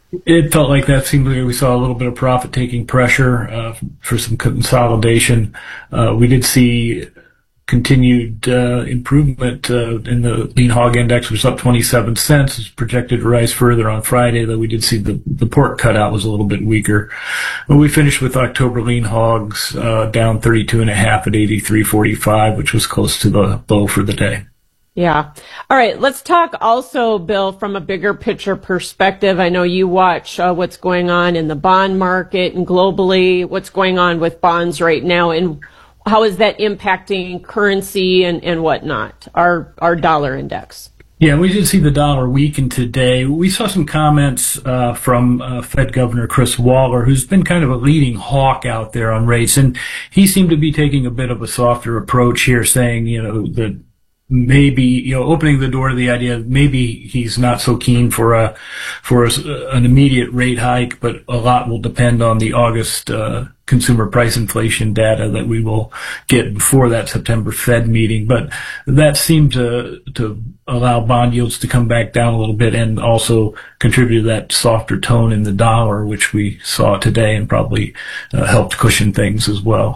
It felt like that. Seemed like we saw a little bit of profit-taking pressure uh, for some consolidation. Uh, we did see continued uh, improvement uh, in the lean hog index, which was up twenty-seven cents. It's projected to rise further on Friday, though we did see the, the pork cutout was a little bit weaker. But we finished with October lean hogs uh, down thirty-two and a half at eighty-three forty-five, which was close to the low for the day. Yeah. All right. Let's talk also, Bill, from a bigger picture perspective. I know you watch uh, what's going on in the bond market and globally, what's going on with bonds right now, and how is that impacting currency and, and whatnot, our, our dollar index? Yeah, we did see the dollar weaken today. We saw some comments uh, from uh, Fed Governor Chris Waller, who's been kind of a leading hawk out there on rates, and he seemed to be taking a bit of a softer approach here, saying, you know, that maybe, you know, opening the door to the idea of maybe he's not so keen for a, for a, an immediate rate hike, but a lot will depend on the August, uh, consumer price inflation data that we will get before that September Fed meeting. But that seemed to, to allow bond yields to come back down a little bit and also contribute to that softer tone in the dollar, which we saw today and probably uh, helped cushion things as well.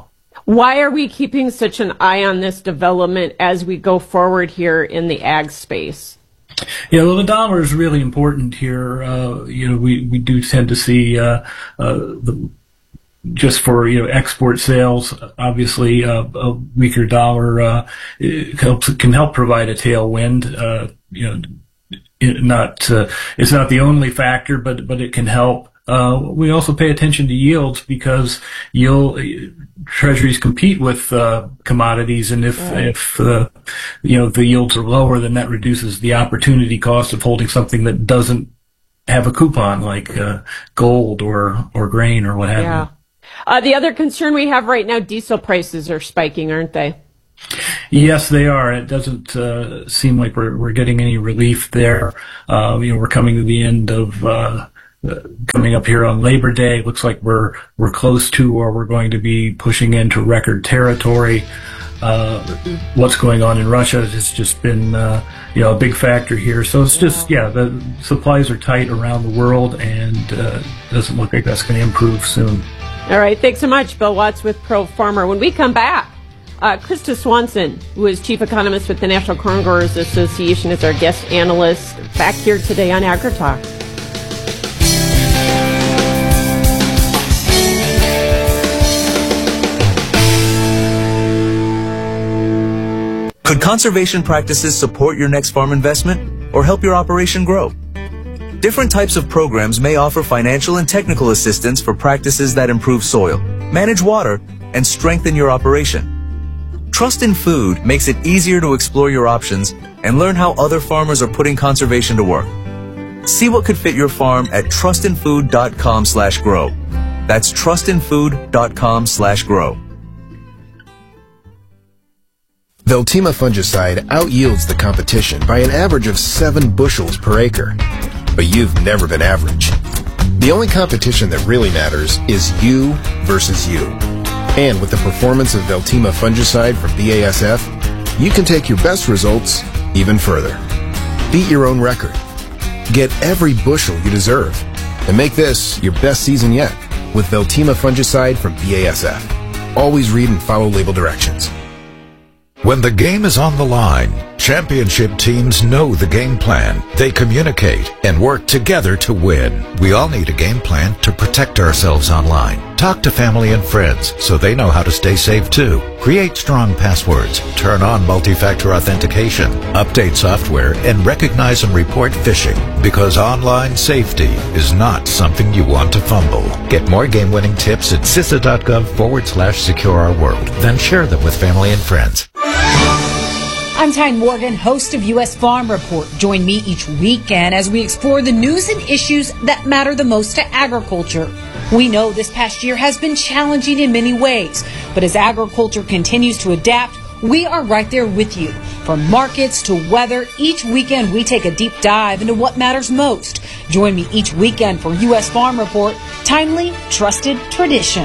Why are we keeping such an eye on this development as we go forward here in the ag space? Yeah, well, the dollar is really important here. Uh, you know, we, we do tend to see uh, uh, the, just for you know export sales, obviously uh, a weaker dollar uh, it helps can help provide a tailwind. Uh, you know, it not uh, it's not the only factor, but but it can help. Uh, we also pay attention to yields because yield treasuries compete with uh, commodities, and if right. if uh, you know the yields are lower, then that reduces the opportunity cost of holding something that doesn't have a coupon, like uh, gold or or grain or what have yeah. you. Uh, the other concern we have right now: diesel prices are spiking, aren't they? Yes, they are. It doesn't uh, seem like we're we're getting any relief there. Uh, you know, we're coming to the end of. Uh, Uh, coming up here on Labor Day, looks like we're we're close to, or we're going to be pushing into record territory. Uh, what's going on in Russia has just been, uh, you know, a big factor here. So it's just, yeah, the supplies are tight around the world, and uh, doesn't look like that's going to improve soon. All right, thanks so much, Bill Watts with Pro Farmer. When we come back, uh, Krista Swanson, who is chief economist with the National Corn Growers Association, is our guest analyst back here today on AgriTalk. Could conservation practices support your next farm investment or help your operation grow? Different types of programs may offer financial and technical assistance for practices that improve soil, manage water, and strengthen your operation. Trust in Food makes it easier to explore your options and learn how other farmers are putting conservation to work. See what could fit your farm at trustinfood.com slash grow. That's trustinfood.com slash grow. Veltima fungicide outyields the competition by an average of seven bushels per acre. But you've never been average. The only competition that really matters is you versus you. And with the performance of Veltima fungicide from B A S F, you can take your best results even further. Beat your own record. Get every bushel you deserve. And make this your best season yet with Veltima fungicide from B A S F. Always read and follow label directions. When the game is on the line, championship teams know the game plan. They communicate and work together to win. We all need a game plan to protect ourselves online. Talk to family and friends so they know how to stay safe too. Create strong passwords. Turn on multi-factor authentication. Update software and recognize and report phishing, because online safety is not something you want to fumble. Get more game-winning tips at CISA.gov forward slash secure our world. Then share them with family and friends. I'm Tyne Morgan, host of U S Farm Report. Join me each weekend as we explore the news and issues that matter the most to agriculture. We know this past year has been challenging in many ways, but as agriculture continues to adapt, we are right there with you. From markets to weather, each weekend we take a deep dive into what matters most. Join me each weekend for U S Farm Report, timely, trusted tradition.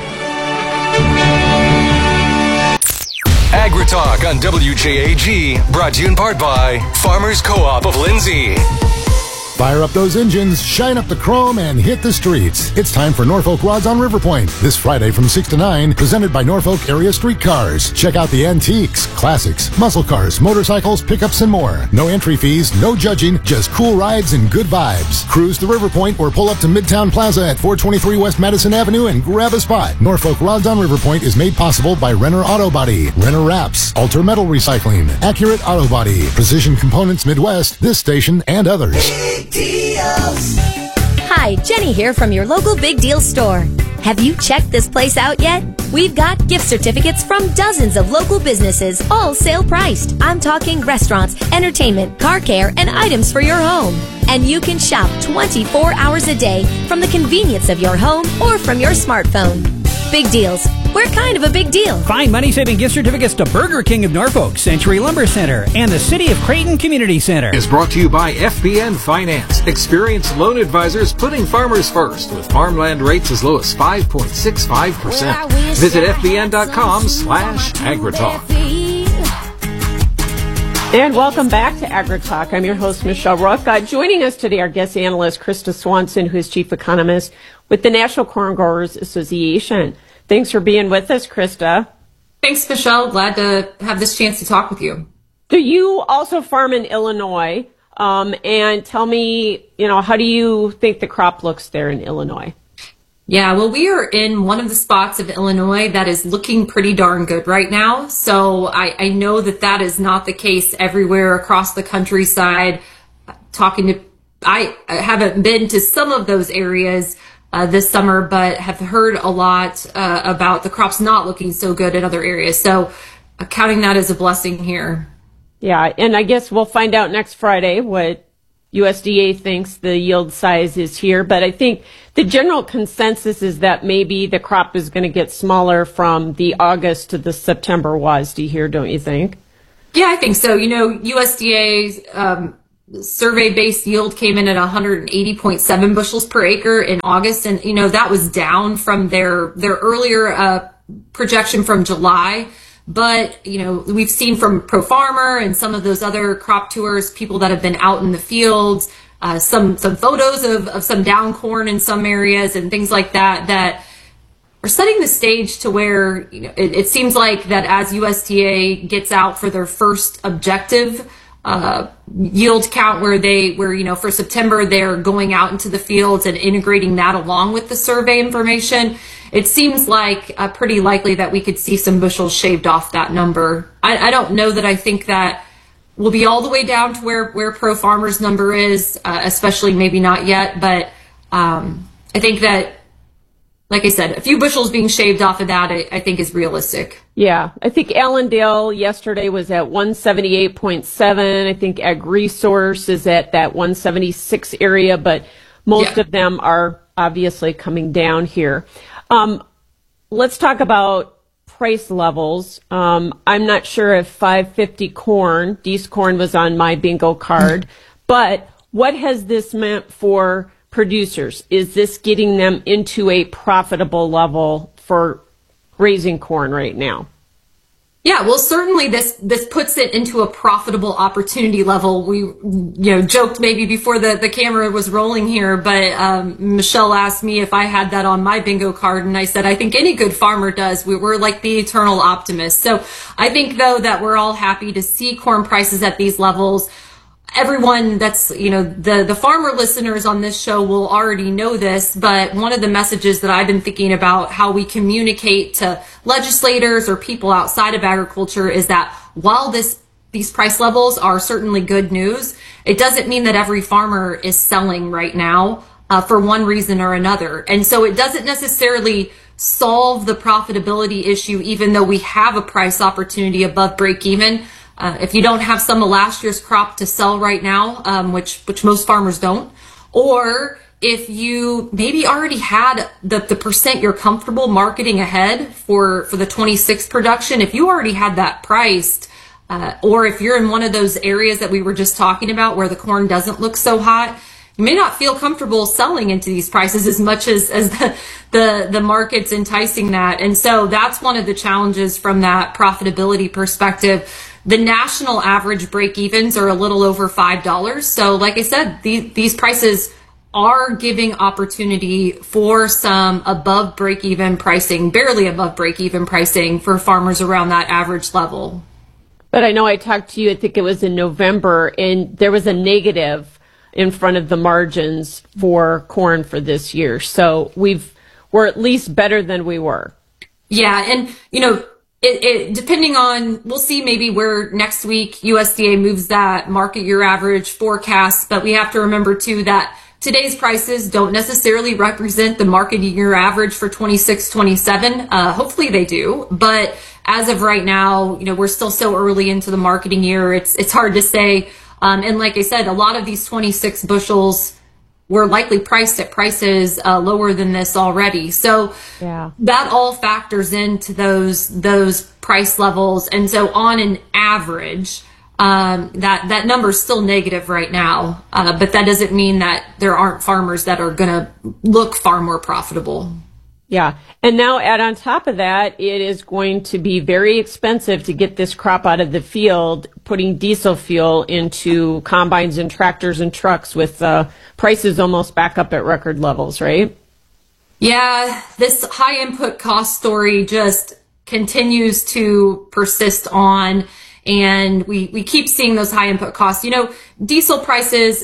AgriTalk on W J A G, brought to you in part by Farmers Co-op of Lindsay. Fire up those engines, shine up the chrome, and hit the streets. It's time for Norfolk Rods on River Point. This Friday from six to nine, presented by Norfolk Area Streetcars. Check out the antiques, classics, muscle cars, motorcycles, pickups, and more. No entry fees, no judging, just cool rides and good vibes. Cruise to River Point or pull up to Midtown Plaza at four twenty-three West Madison Avenue and grab a spot. Norfolk Rods on River Point is made possible by Renner Auto Body, Renner Wraps, Alter Metal Recycling, Accurate Auto Body, Precision Components Midwest, this station, and others. Hi, Jenny here from your local Big Deal store. Have you checked this place out yet? We've got gift certificates from dozens of local businesses, all sale priced. I'm talking restaurants, entertainment, car care, and items for your home. And you can shop twenty-four hours a day from the convenience of your home or from your smartphone. Big Deals. We're kind of a big deal. Find money-saving gift certificates to Burger King of Norfolk, Century Lumber Center, and the City of Creighton Community Center. Is brought to you by F B N Finance. Experienced loan advisors putting farmers first with farmland rates as low as five point six five percent. Visit fbn.com slash agritalk. And welcome back to AgriTalk. I'm your host, Michelle Rook. Uh, joining us today, our guest analyst, Krista Swanson, who is chief economist with the National Corn Growers Association. Thanks for being with us, Krista. Thanks, Michelle. Glad to have this chance to talk with you. So you also farm in Illinois, um, and tell me, you know, how do you think the crop looks there in Illinois? Yeah, well, we are in one of the spots of Illinois that is looking pretty darn good right now. So I, I know that that is not the case everywhere across the countryside. Talking to, I haven't been to some of those areas uh, this summer, but have heard a lot uh, about the crops not looking so good in other areas. So uh, counting that as a blessing here. Yeah, and I guess we'll find out next Friday what U S D A thinks the yield size is here. But I think the general consensus is that maybe the crop is going to get smaller from the August to the September W A S D here, don't you think? Yeah, I think so. You know, U S D A's um, survey-based yield came in at one hundred eighty point seven bushels per acre in August. And, you know, that was down from their, their earlier uh, projection from July. But, you know, we've seen from Pro Farmer and some of those other crop tours, people that have been out in the fields, uh, some some photos of, of some down corn in some areas and things like that, that are setting the stage to where, you know, it, it seems like that as U S D A gets out for their first objective uh, yield count, where they, where, you know, for September, they're going out into the fields and integrating that along with the survey information. It seems like uh, pretty likely that we could see some bushels shaved off that number. I, I don't know that I think that we'll be all the way down to where, where Pro Farmer's number is, uh, especially maybe not yet. But um, I think that, like I said, a few bushels being shaved off of that, I, I think is realistic. Yeah, I think Allendale yesterday was at one seventy-eight point seven. I think Ag Resource is at that one seventy-six area, but most yeah. of them are obviously coming down here. Um, let's talk about price levels. Um, I'm not sure if five fifty corn, Deese corn was on my bingo card, but what has this meant for producers? Is this getting them into a profitable level for raising corn right now? Yeah, well, certainly this this puts it into a profitable opportunity level. We, you know, joked maybe before the, the camera was rolling here, but um, Michelle asked me if I had that on my bingo card, and I said, I think any good farmer does. We, we're like the eternal optimists. So I think, though, that we're all happy to see corn prices at these levels. Everyone that's, you know, the, the farmer listeners on this show will already know this, but one of the messages that I've been thinking about how we communicate to legislators or people outside of agriculture is that while this these price levels are certainly good news, it doesn't mean that every farmer is selling right now uh, for one reason or another. And so it doesn't necessarily solve the profitability issue, even though we have a price opportunity above break even. Uh, if you don't have some of last year's crop to sell right now, um, which which most farmers don't, or if you maybe already had the, the percent you're comfortable marketing ahead for, for the twenty-six production, if you already had that priced, uh, or if you're in one of those areas that we were just talking about where the corn doesn't look so hot, you may not feel comfortable selling into these prices as much as, as the, the, the market's enticing that. And so that's one of the challenges from that profitability perspective. The national average break-evens are a little over five dollars. So like I said, these, these prices are giving opportunity for some above break-even pricing, barely above break-even pricing for farmers around that average level. But I know I talked to you, I think it was in November, and there was a negative in front of the margins for corn for this year. So we've, we're at least better than we were. Yeah, and, you know, It, it, depending on, we'll see maybe where next week U S D A moves that market year average forecast, but we have to remember too that today's prices don't necessarily represent the market year average for twenty-six twenty-seven. Uh, hopefully they do, but as of right now, you know, we're still so early into the marketing year. It's, it's hard to say. Um, and like I said, a lot of these twenty-six bushels were likely priced at prices uh, lower than this already. So yeah. that all factors into those those price levels. And so on an average, um, that, that number is still negative right now. Uh, but that doesn't mean that there aren't farmers that are going to look far more profitable. Yeah. And now add on top of that, it is going to be very expensive to get this crop out of the field, putting diesel fuel into combines and tractors and trucks with uh, prices almost back up at record levels, right? Yeah, this high input cost story just continues to persist on, and we, we keep seeing those high input costs. You know, diesel prices,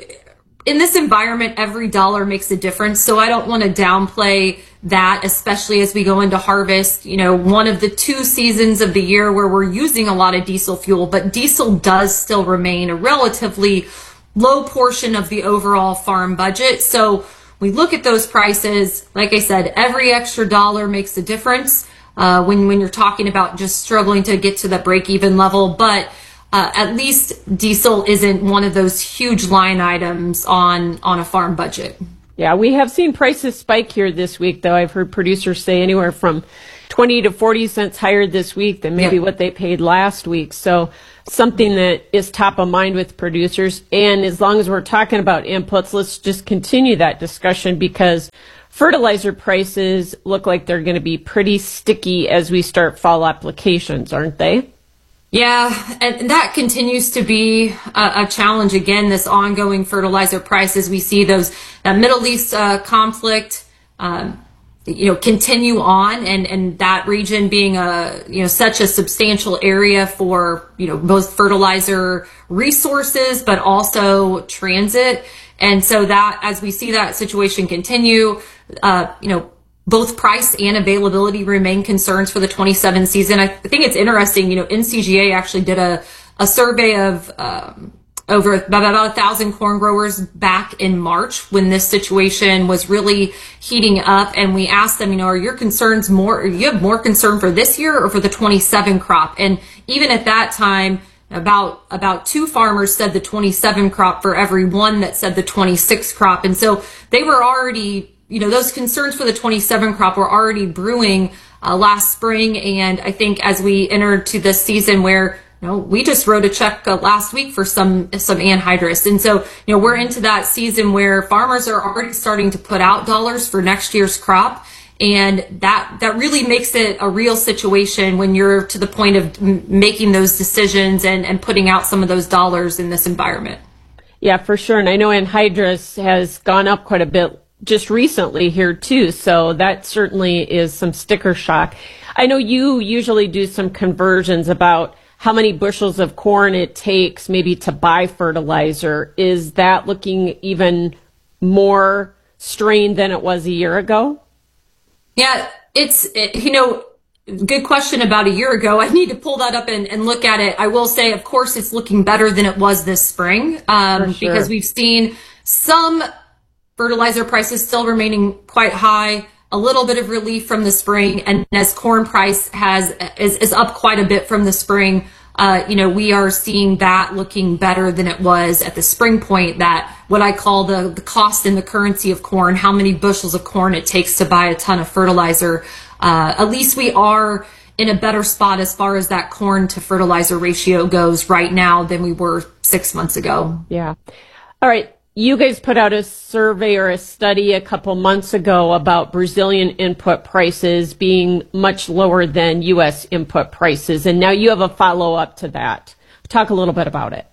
in this environment, every dollar makes a difference, so I don't want to downplay that, especially as we go into harvest. You know, one of the two seasons of the year where we're using a lot of diesel fuel, but diesel does still remain a relatively low portion of the overall farm budget. So we look at those prices, like I said, every extra dollar makes a difference uh, when, when you're talking about just struggling to get to the break-even level. But uh, at least diesel isn't one of those huge line items on, on a farm budget. Yeah, we have seen prices spike here this week, though. I've heard producers say anywhere from twenty to forty cents higher this week than maybe yep. what they paid last week. So something that is top of mind with producers. And as long as we're talking about inputs, let's just continue that discussion, because fertilizer prices look like they're going to be pretty sticky as we start fall applications, aren't they? Yeah, and that continues to be a, a challenge. Again, this ongoing fertilizer prices, we see those that Middle East uh, conflict, um, you know, continue on, and, and that region being a, you know, such a substantial area for, you know, both fertilizer resources, but also transit. And so that, as we see that situation continue, uh, you know, both price and availability remain concerns for the twenty-seven season. I think it's interesting, you know, N C G A actually did a, a survey of um, over about, about a thousand corn growers back in March when this situation was really heating up. And we asked them, you know, are your concerns more, you have more concern for this year or for the twenty-seven crop? And even at that time, about about two farmers said the twenty-seven crop for every one that said the twenty-six crop. And so they were already, you know, those concerns for the twenty-seven crop were already brewing uh, last spring. And I think as we entered to this season where, you know, we just wrote a check uh, last week for some some anhydrous. And so, you know, we're into that season where farmers are already starting to put out dollars for next year's crop. And that that really makes it a real situation when you're to the point of m- making those decisions and, and putting out some of those dollars in this environment. Yeah, for sure. And I know anhydrous has gone up quite a bit just recently here too. So that certainly is some sticker shock. I know you usually do some conversions about how many bushels of corn it takes maybe to buy fertilizer. Is that looking even more strained than it was a year ago? Yeah, it's, it, you know, good question about a year ago. I need to pull that up and, and look at it. I will say, of course, it's looking better than it was this spring um, sure. because we've seen some fertilizer prices still remaining quite high, a little bit of relief from the spring. And as corn price has is, is up quite a bit from the spring, uh, you know, we are seeing that looking better than it was at the spring point, that what I call the, the cost and the currency of corn, how many bushels of corn it takes to buy a ton of fertilizer. Uh, at least we are in a better spot as far as that corn to fertilizer ratio goes right now than we were six months ago. Yeah. All right. You guys put out a survey or a study a couple months ago about Brazilian input prices being much lower than U S input prices. And now you have a follow-up to that. Talk a little bit about it.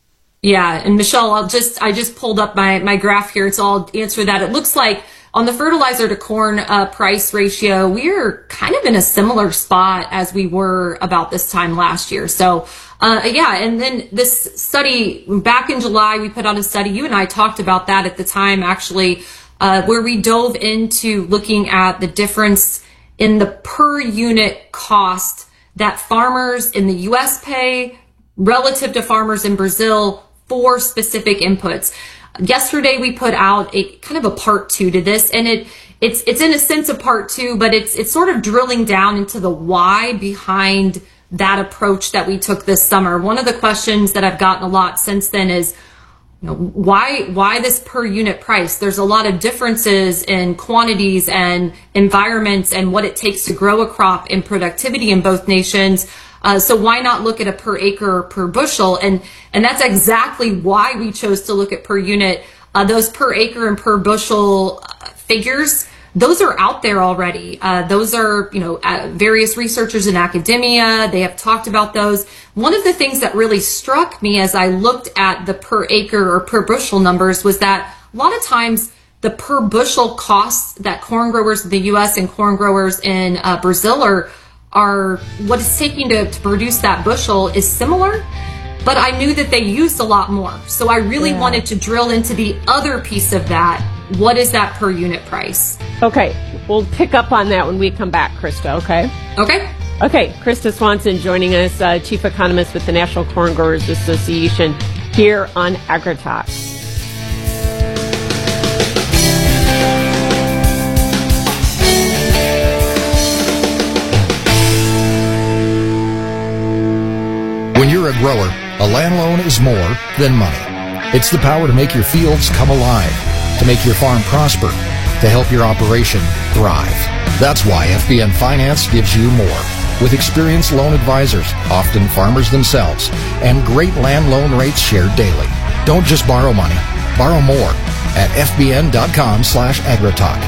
Yeah. And Michelle, I'll just, I just pulled up my, my graph here. So I'll answer that. It looks like on the fertilizer to corn uh, price ratio, we're kind of in a similar spot as we were about this time last year. So Uh, yeah, and then this study, back in July, we put out a study. You and I talked about that at the time, actually, uh, where we dove into looking at the difference in the per unit cost that farmers in the U S pay relative to farmers in Brazil for specific inputs. Yesterday, we put out a kind of a part two to this, and it it's it's in a sense a part two, but it's it's sort of drilling down into the why behind that approach that we took this summer. One of the questions that I've gotten a lot since then is, you know, why why this per unit price? There's a lot of differences in quantities and environments and what it takes to grow a crop and productivity in both nations. Uh, so why not look at a per acre or per bushel? And and that's exactly why we chose to look at per unit. Uh, those per acre and per bushel uh, figures, those are out there already. Uh, those are, you know, uh, various researchers in academia. They have talked about those. One of the things that really struck me as I looked at the per acre or per bushel numbers was that a lot of times the per bushel costs that corn growers in the U S and corn growers in uh, Brazil are, are what it's taking to, to produce that bushel is similar, but I knew that they used a lot more. So I really Yeah. wanted to drill into the other piece of that. What is that per unit price? Okay, we'll pick up on that when we come back, Krista, okay? Okay. Okay, Krista Swanson joining us, uh, Chief Economist with the National Corn Growers Association here on AgriTalk. When you're a grower, a land loan is more than money. It's the power to make your fields come alive, to make your farm prosper, to help your operation thrive. That's why F B N Finance gives you more. With experienced loan advisors, often farmers themselves, and great land loan rates shared daily. Don't just borrow money, borrow more at F B N dot com slash AgriTalk.